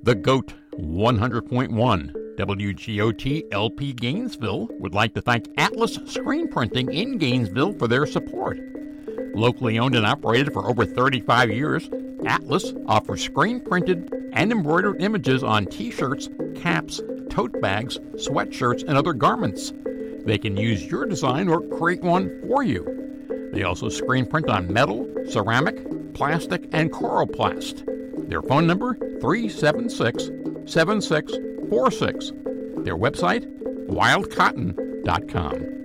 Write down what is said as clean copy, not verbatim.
The GOAT 100.1 WGOT LP Gainesville would like to thank Atlas Screen Printing in Gainesville for their support. Locally owned and operated for over 35 years, Atlas offers screen-printed and embroidered images on t-shirts, caps, tote bags, sweatshirts, and other garments. They can use your design or create one for you. They also screen print on metal, ceramic, plastic, and coroplast. Their phone number, 376-7646. Their website, wildcotton.com.